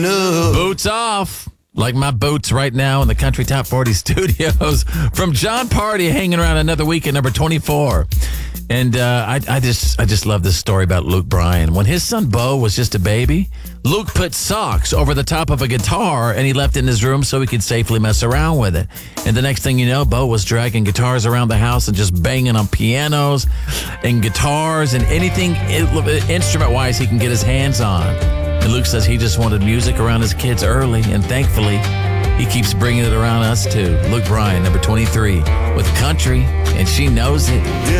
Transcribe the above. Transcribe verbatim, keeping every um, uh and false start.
Boots off. Like my boots right now in the Country Top forty studios from John Party, hanging around another week at number twenty-four. And uh, I, I just I just love this story about Luke Bryan. When his son Bo was just a baby, Luke put socks over the top of a guitar and he left it in his room so he could safely mess around with it. And the next thing you know, Bo was dragging guitars around the house and just banging on pianos and guitars and anything instrument-wise he can get his hands on. And Luke says he just wanted music around his kids early, and thankfully, he keeps bringing it around us too. Luke Bryan, number twenty-three, with country, and she knows it.